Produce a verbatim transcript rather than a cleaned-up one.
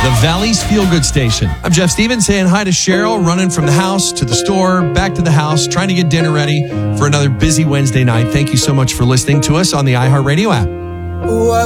the Valley's Feel Good Station. I'm Jeff Stevens saying hi to Cheryl, running from the house to the store, back to the house, trying to get dinner ready for another busy Wednesday night. Thank you so much for listening to us on the iHeartRadio app. What